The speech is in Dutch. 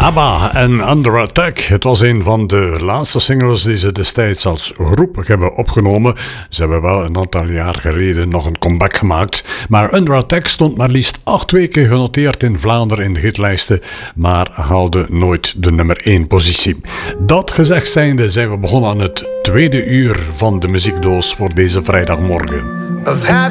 ABBA en Under Attack. Het was een van de laatste singles die ze destijds als groep hebben opgenomen. Ze hebben wel een aantal jaar geleden nog een comeback gemaakt. Maar Under Attack stond maar liefst 8 weken genoteerd in Vlaanderen in de hitlijsten, maar haalde nooit de nummer 1 positie. Dat gezegd zijnde zijn we begonnen aan het tweede uur van de muziekdoos voor deze vrijdagmorgen. Of having